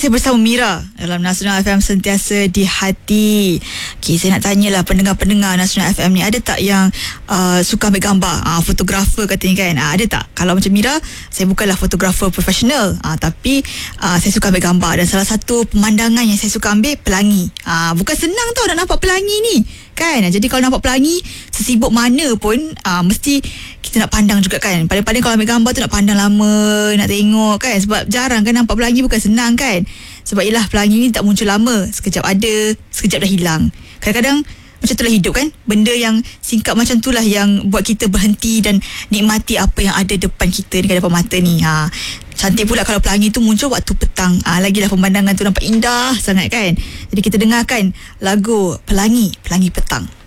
masih bersama Mira dalam Nasional FM Sentiasa di Hati. Okay, saya nak tanyalah pendengar-pendengar Nasional FM ni, ada tak yang suka ambil gambar? Fotografer katanya kan. Ada tak? Kalau macam Mira, saya bukanlah fotografer profesional, tapi saya suka ambil gambar. Dan salah satu pemandangan yang saya suka ambil, pelangi. Bukan senang tau nak nampak pelangi ni kan. Jadi kalau nampak pelangi, sesibuk mana pun mesti kita nak pandang juga kan. Paling-paling kalau ambil gambar tu nak pandang lama, nak tengok kan. Sebab jarang kan nampak pelangi, bukan senang kan. Sebab yelah, pelangi ni tak muncul lama. Sekejap ada, sekejap dah hilang. Kadang-kadang macam itulah hidup kan. Benda yang singkat macam itulah yang buat kita berhenti dan nikmati apa yang ada depan kita ni, depan mata ni. Cantik pula kalau pelangi tu muncul waktu petang. Lagilah pemandangan tu nampak indah sangat kan. Jadi kita dengarkan lagu Pelangi, Pelangi Petang.